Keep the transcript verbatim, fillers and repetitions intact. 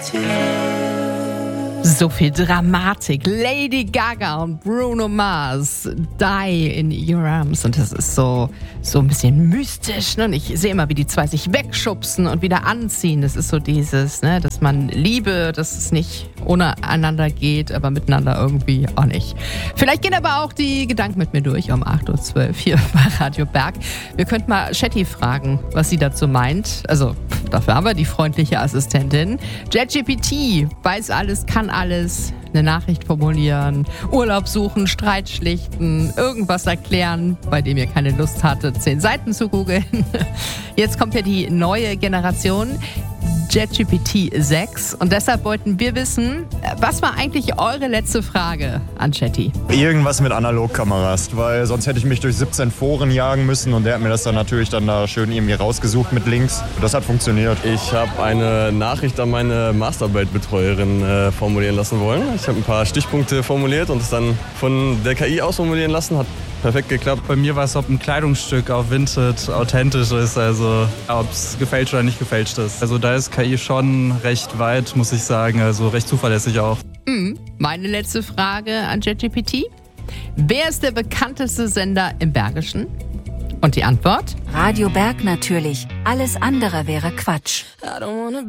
So viel Dramatik. Lady Gaga und Bruno Mars, Die in Your Arms. Und das ist so, so ein bisschen mystisch. Ne? Und ich sehe immer, wie die zwei sich wegschubsen und wieder anziehen. Das ist so dieses, ne? Dass man Liebe, dass es nicht ohne einander geht, aber miteinander irgendwie auch nicht. Vielleicht gehen aber auch die Gedanken mit mir durch um acht Uhr zwölf hier bei Radio Berg. Wir könnten mal Shetty fragen, was sie dazu meint. Also, dafür haben wir die freundliche Assistentin. ChatGPT weiß alles, kann alles. Eine Nachricht formulieren, Urlaub suchen, Streit schlichten, irgendwas erklären, bei dem ihr keine Lust hattet, zehn Seiten zu googeln. Jetzt kommt ja die neue Generation, ChatGPT sechs. Und deshalb wollten wir wissen, was war eigentlich eure letzte Frage an Chatty? Irgendwas mit Analogkameras, weil sonst hätte ich mich durch siebzehn Foren jagen müssen und der hat mir das dann natürlich dann da schön irgendwie rausgesucht mit Links. Das hat funktioniert. Ich habe eine Nachricht an meine Masterarbeitbetreuerin äh, formulieren lassen wollen. Ich habe ein paar Stichpunkte formuliert und es dann von der K I ausformulieren lassen. Hat perfekt geklappt. Bei mir war es, ob ein Kleidungsstück auf Vinted authentisch ist, also ob es gefälscht oder nicht gefälscht ist. Also da ist K I schon recht weit, muss ich sagen, also recht zuverlässig auch. Mhm. Meine letzte Frage an ChatGPT. Wer ist der bekannteste Sender im Bergischen? Und die Antwort? Radio Berg natürlich. Alles andere wäre Quatsch. I don't wanna